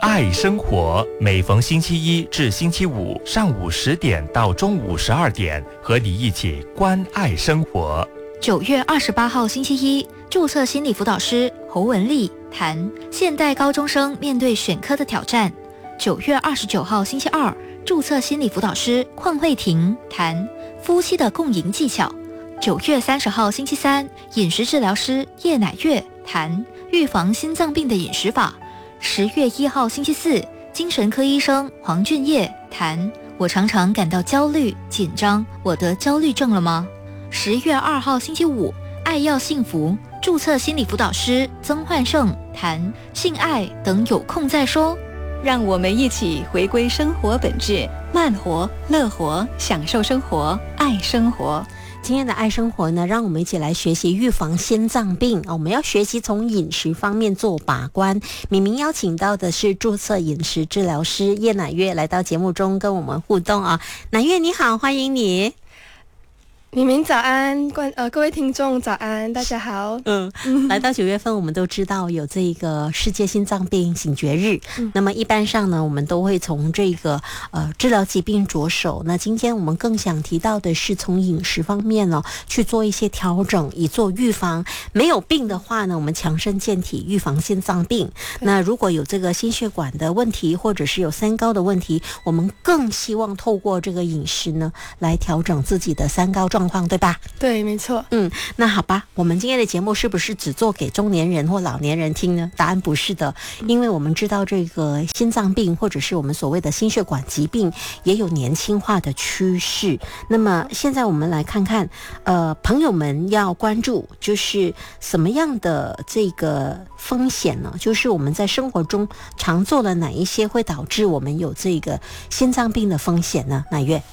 爱生活，每逢星期一至星期五上午10点到中午12点，和你一起关爱生活。 9月28号星期一，注册心理辅导师侯文丽谈现代高中生面对选科的挑战。9月29号星期二，注册心理辅导师邝慧婷谈夫妻的共赢技巧。9月30号星期三，饮食治疗师叶乃月谈预防心脏病的饮食法。10月1号星期四，精神科医生黄俊业谈我常常感到焦虑紧张，我得焦虑症了吗？10月2号星期五，爱要幸福，注册心理辅导师曾焕胜谈性爱等有空再说。 让我们一起回归生活本质，慢活、乐活，享受生活，爱生活。 今天的爱生活呢，让我们一起来学习预防心脏病。我们要学习从饮食方面做把关。敏明邀请到的是注册饮食治疗师叶乃月来到节目中跟我们互动啊。乃月你好，欢迎你。 明明早安，各位听众早安，大家好。 来到9月份，我们都知道有这个世界心脏病醒觉日。那么一般上呢，我们都会从这个治疗疾病着手。那今天我们更想提到的是从饮食方面呢去做一些调整，以做预防。没有病的话呢，我们强身健体，预防心脏病。那如果有这个心血管的问题，或者是有三高的问题，我们更希望透过这个饮食呢来调整自己的三高状况，对吧？ 对，没错。 那好吧，我们今天的节目是不是只做给中年人或老年人听呢？答案不是的，因为我们知道这个心脏病或者是我们所谓的心血管疾病也有年轻化的趋势。那么现在我们来看看朋友们要关注就是什么样的这个风险呢？就是我们在生活中常做了哪一些会导致我们有这个心脏病的风险呢？乃月。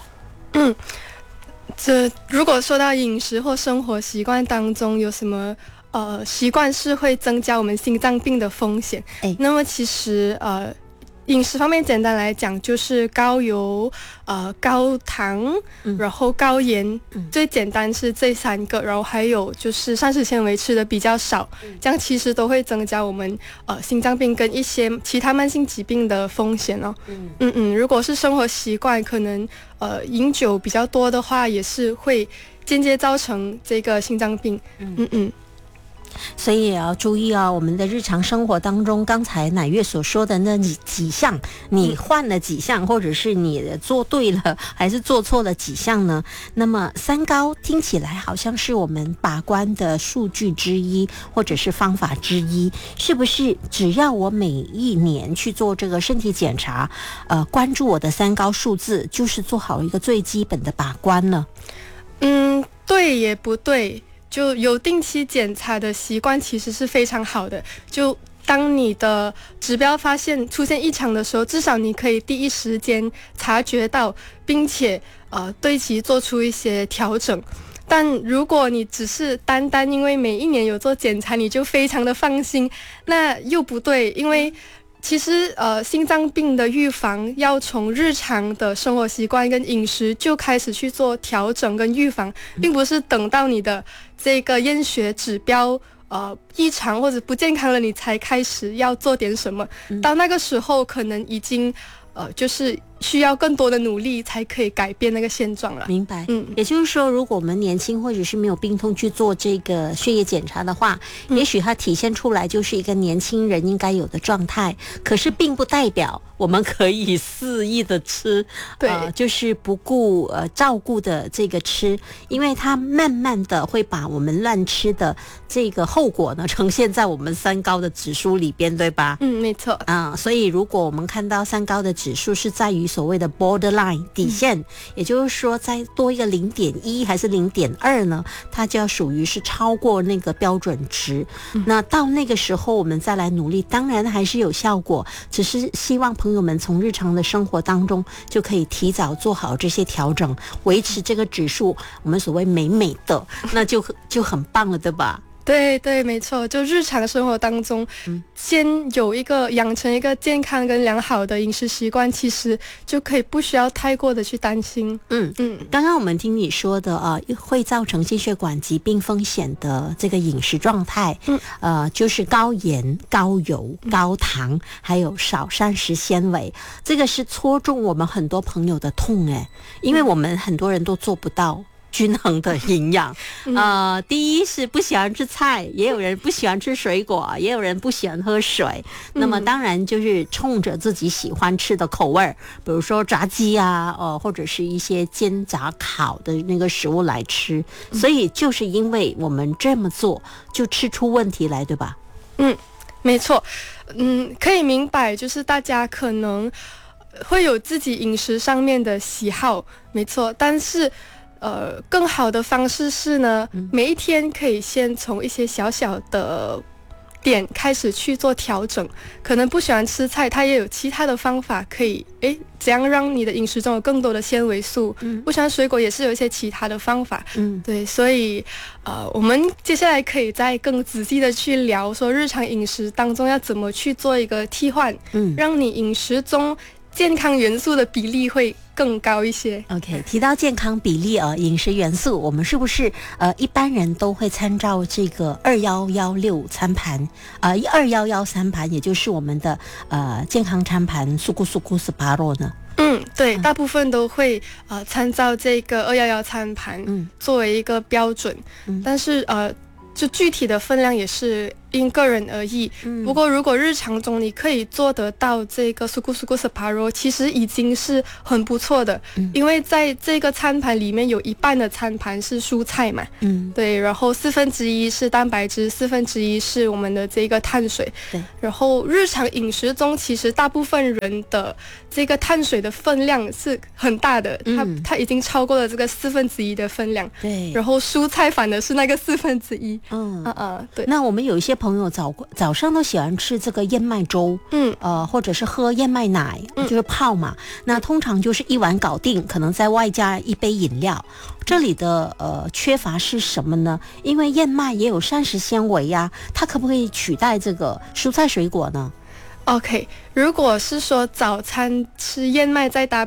如果说到饮食或生活习惯当中有什么习惯是会增加我们心脏病的风险，那么其实饮食方面简单来讲就是高油、高糖，然后高盐，最简单是这3个，然后还有就是膳食纤维吃的比较少，这样其实都会增加我们心脏病跟一些其他慢性疾病的风险哦。如果是生活习惯可能饮酒比较多的话，也是会间接造成这个心脏病。 所以也要注意啊，我们的日常生活当中，刚才乃月所说的那几项，你换了几项，或者是你做对了还是做错了几项呢？那么三高听起来好像是我们把关的数据之一，或者是方法之一，是不是只要我每一年去做这个身体检查，关注我的三高数字，就是做好一个最基本的把关呢？ 对也不对。就有定期检查的习惯其实是非常好的，就当你的指标发现出现异常的时候，至少你可以第一时间察觉到，并且对其做出一些调整。但如果你只是单单因为每一年有做检查你就非常的放心，那又不对，因为其实心脏病的预防要从日常的生活习惯跟饮食就开始去做调整跟预防，并不是等到你的这个验血指标异常或者不健康了你才开始要做点什么，到那个时候可能已经就是需要更多的努力才可以改变那个现状了。 明白。也就是说，如果我们年轻或者是没有病痛去做这个血液检查的话，也许它体现出来就是一个年轻人应该有的状态，可是并不代表我们可以肆意的吃，就是不顾照顾的这个吃，因为它慢慢的会把我们乱吃的这个后果呢呈现在我们三高的指数里边，对吧？ 没错。 所以如果我们看到三高的指数是在于所谓的 borderline 底线，也就是说再多一个 0.1 还是 0.2 呢，它就要属于是超过那个标准值。那到那个时候我们再来努力，当然还是有效果，只是希望朋友们从日常的生活当中就可以提早做好这些调整，维持这个指数我们所谓美美的，那就很棒了，对吧？ 对对，没错，就日常生活当中，先养成一个健康跟良好的饮食习惯，其实就可以不需要太过的去担心。 刚刚我们听你说的会造成心血管疾病风险的这个饮食状态，就是高盐、高油、高糖，还有少膳食纤维，这个是戳中我们很多朋友的痛因为我们很多人都做不到均衡的营养。第一是不喜欢吃菜，也有人不喜欢吃水果，也有人不喜欢喝水。那么当然就是冲着自己喜欢吃的口味，比如说炸鸡啊，或者是一些煎炸烤的那个食物来吃。所以就是因为我们这么做，就吃出问题来，对吧？ 没错。可以明白，就是大家可能会有自己饮食上面的喜好，没错，但是更好的方式是呢，每一天可以先从一些小小的点开始去做调整。可能不喜欢吃菜，它也有其他的方法可以怎样让你的饮食中有更多的纤维素。不喜欢水果也是有一些其他的方法。对，所以我们接下来可以再更仔细的去聊说日常饮食当中要怎么去做一个替换，让你饮食中健康元素的比例会更高一些。 OK， 提到健康比例饮食元素，我们是不是一般人都会参照这个2116餐盘2111餐盘，也就是我们的健康餐盘苏咕苏咕斯巴洛呢？ 对，大部分都会参照这个211餐盘作为一个标准。但是就具体的分量也是因个人而异。不过如果日常中你可以做得到这个苏咕苏咕斯帕罗，其实已经是很不错的。因为在这个餐盘里面有一半的餐盘是蔬菜嘛。对，然后1/4是蛋白质，1/4是我们的这个碳水。 对， 然后日常饮食中其实大部分人的这个碳水的分量是很大的，它已经超过了这个1/4的分量。 对， 然后蔬菜反而是那个1/4。对。 那我们有一些朋友早上都喜欢吃这个燕麦粥，或者是喝燕麦奶，就是泡嘛。那通常就是一碗搞定，可能再外加一杯饮料。这里的缺乏是什么呢？因为燕麦也有膳食纤维呀，它可不可以取代这个蔬菜水果呢？ OK， 如果是说早餐吃燕麦再搭